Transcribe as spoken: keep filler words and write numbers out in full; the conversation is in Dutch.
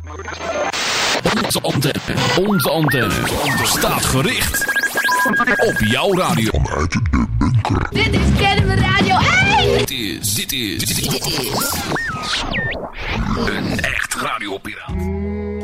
Onze antenne, onze antenne staat gericht op jouw radio. Vanuit de bunker. Dit is Kennemer Radio één! Dit is, dit is, dit is een echt radiopiraat.